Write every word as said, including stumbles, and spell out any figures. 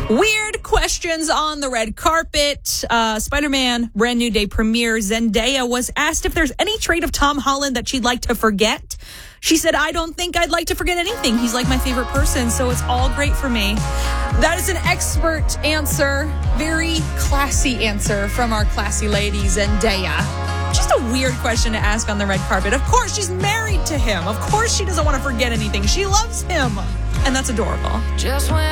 Weird questions on the red carpet. Uh, Spider-Man Brand New Day premiere. Zendaya was asked if there's any trait of Tom Holland that she'd like to forget. She said, I don't think I'd like to forget anything. He's like my favorite person, so it's all great for me. That is an expert answer. Very classy answer from our classy lady, Zendaya. Just a weird question to ask on the red carpet. Of course, she's married to him. Of course, she doesn't want to forget anything. She loves him. And that's adorable. Just when